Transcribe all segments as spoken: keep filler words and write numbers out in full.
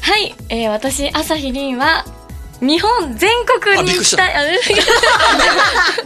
はい、えー、私朝日凛は日本全国に行きたい。あ、びっくりした。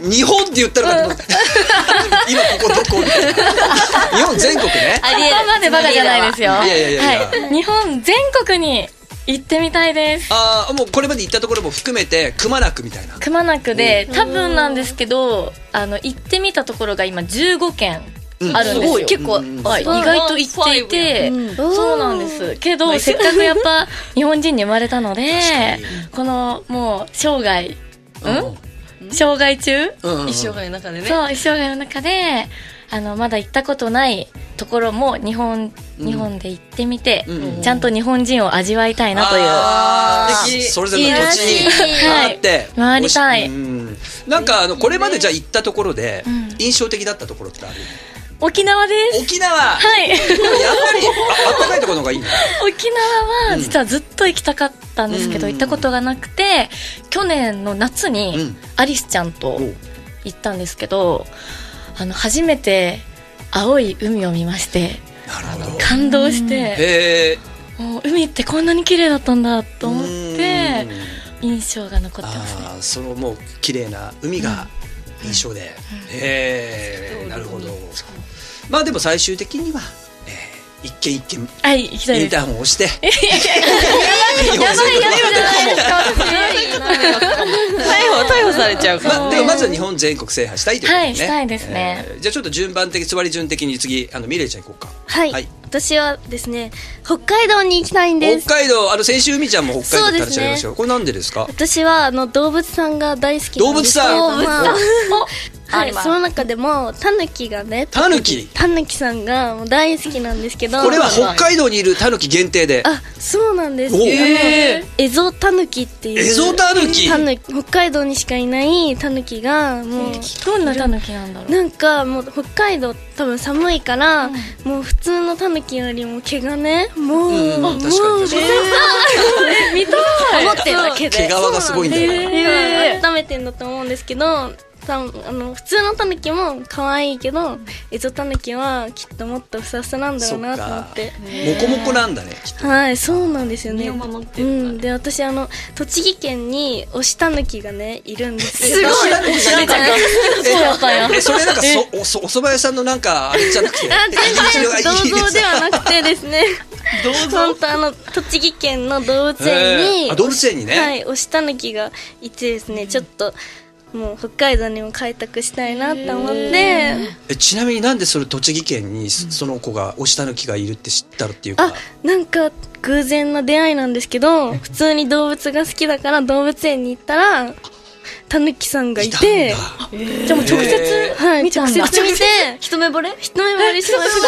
日本って言ったらかと思った。今ここどこみたいな。日本全国ね。 ありえる。そこまでバカじゃないですよ。 いやいやいやいや、 はい、日本全国に行ってみたいです。 ああ、もうこれまで行ったところも含めてくまなくみたいな。 くまなくで、多分なんですけど、あの行ってみたところが今じゅうごけんあるんですよ。 結構、 はい、意外と行っていて、そうなんですけど、せっかくやっぱ日本人に生まれたので、このもう生涯、うん生涯中、 一生涯の中でね、 そう、一生涯の中であのまだ行ったことないところも日本日本で行ってみて、ちゃんと日本人を味わいたいなという。 あー、それぞれの土地に回って回りたい。 なんかあのこれまでじゃあ行ったところで印象的だったところってある？ 沖縄です。 沖縄。 はい。 やっぱりあったかいところの方がいいね。 沖縄は実はずっと行きたかったんですけど、行ったことがなくて、去年の夏にアリスちゃんと行ったんですけど、あの初めて青い海を見まして、 なるほど、 感動して、 へー、もう海ってこんなに綺麗だったんだと思って印象が残ってますね。 あ、そのもう綺麗な海が印象で、うん、へえ、なるほど。まあでも最終的には、えー、一軒一軒、 はい、行きたいです。 インターホンを押してやばいやばいやばいやばい逮捕逮捕されちゃうから、 ま、でもまずは日本全国制覇したいということですね。 はい、したいですね、 えー、じゃあちょっと順番的座り順的に次あのミレイちゃん行こうか。 はい、はい、私はですね北海道に行きたいんです。 北海道、あの先週海ちゃんも北海道って話ありましたよ、ね、これなんでですか？ 私はあの動物さんが大好きなんです。 動物さん、 動物さんはい、その中でもタヌキがね、 タヌキタヌキさんがもう大好きなんですけど、 これは北海道にいるタヌキ限定で。 あ、そうなんです。 えー、 エゾタヌキっていうエゾタヌキ、 タヌキ、北海道にしかいないタヌキがもう、 どんなタヌキなんだろう。 なんかもう北海道多分寒いから、うん、もう普通のタヌキよりも毛がね、もう、うん、もう確かに確かに見たい、 思ってるだけで毛皮がすごいんだよ、 えー、温めてんだと思うんですけど、あの普通のタヌキも可愛いけど、エゾタヌキはきっともっとふさふさなんだろうなと思って。 モコモコなんだね、きっと。 はい、そうなんですよね。 身を守ってる、 うん、で私あの栃木県に推しタヌキがねいるんですけど、 すごい推しタヌキがね、そうだったよ。え、それなんかそおそお蕎麦屋さんのなんかあれじゃなくて、 あ、全然銅像ではなくてですね。本当あの栃木県の動物園に、 あ、動物園にね、 はい、推しタヌキがいてですね、ちょっと。もう北海道にも開拓したいなと思って。 え、ちなみになんでそれ栃木県にその子が推しタヌキがいるって知ったらっていうか。 あ、なんか偶然の出会いなんですけど、普通に動物が好きだから動物園に行ったらタヌキさんがいて、 じゃあもう直接、 はい、直接見て一目惚れ一目惚れしました。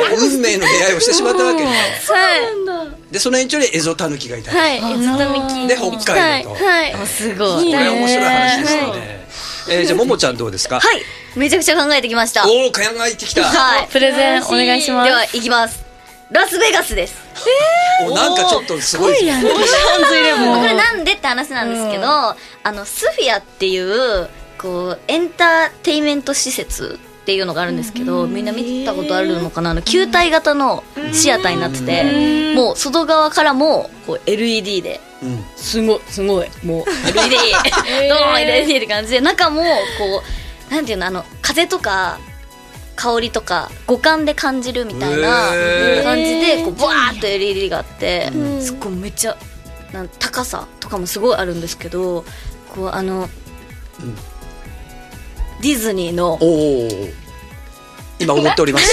運命の出会いをしてしまったわけね。 はい。 でその延長でエゾタヌキがいた。 はい、エゾタヌキで北海道と。 はい。 すごい。 これ面白い話ですよね。え、じゃあももちゃんどうですか？ はい、めちゃくちゃ考えてきました。 おお、考えてきた。 はい、 プレゼンお願いします。 では行きます。ラスベガスです。 お、なんかちょっとすごい。 これなんでって話なんですけど、あのスフィアっていうこうエンターテイメント施設っていうのがあるんですけど、みんな見たことあるのかな。あの球体型のシアターになってて、もう外側からもこう エルイーディー で、すごいすごいもう エルイーディー どうも エルイーディー って感じで、中もこうなんていうの、あの風とか香りとか五感で感じるみたいな感じでこうバーッと エルイーディー があって、すっごいめっちゃなん高さとかもすごいあるんですけど、こうあの、うん、ディズニーのおー今踊っております。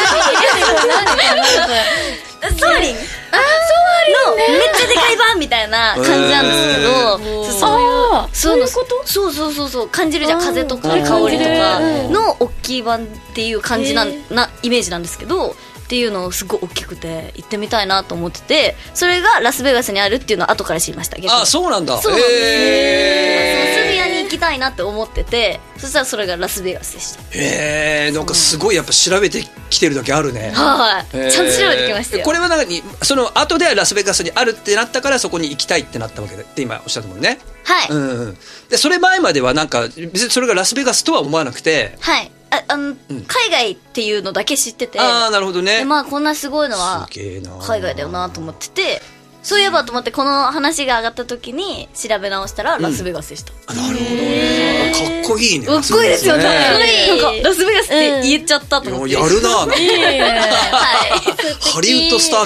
ソアリン、あ、ソアリンのめっちゃでかい版みたいな感じなんですけど、そういうそういうことそうそうそうそう感じるじゃん、風とか香りとかの大きい版っていう感じななイメージなんですけど、っていうのをすごい大きくて行ってみたいなと思ってて、それがラスベガスにあるっていうのを後から知りました。 あ、そうなんだ。 そうなんです。スフィアに行きたいなって思ってて、そしたらそれがラスベガスでした。 へえ、なんかすごいやっぱ調べてきてるだけあるね。 はい、ちゃんと調べてきましたよ。 これはなんかにその後でラスベガスにあるってなったからそこに行きたいってなったわけでって今おっしゃったもんね。 はい、 うんうん、でそれ前まではなんか別にそれがラスベガスとは思わなくて、 はい、 ああの、海外っていうのだけ知ってて、 ああなるほどね。 でまあこんなすごいのはすげえな海外だよなと思ってて、そういえばと思ってこの話が上がった時に調べ直したらラスベガスでした。 あなるほどね。かっこいいね。 かっこいいですよね。 ラスベガスねなんかラスベガスって言っちゃったと思って。 やるな。 はい。 ハリウッドスター